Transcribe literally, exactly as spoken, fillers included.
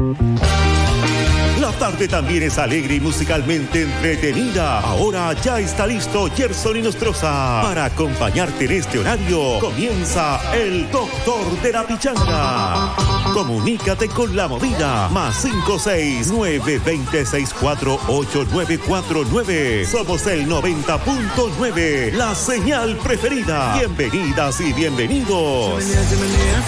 La tarde también es alegre y musicalmente entretenida. Ahora ya está listo Gerson Inostroza para acompañarte en este horario. Comienza el Doctor de la Pichanga. Comunícate con la movida. Más cinco seis nueve dos cero seis cuatro ocho nueve cuatro nueve. Somos el noventa punto nueve, la señal preferida. Bienvenidas y bienvenidos.